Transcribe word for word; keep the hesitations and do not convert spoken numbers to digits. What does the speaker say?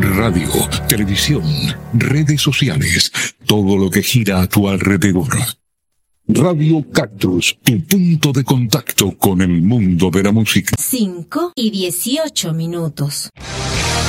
radio, televisión, redes sociales, todo lo que gira a tu alrededor. Radio Cactus, tu punto de contacto con el mundo de la música. cinco y dieciocho minutos.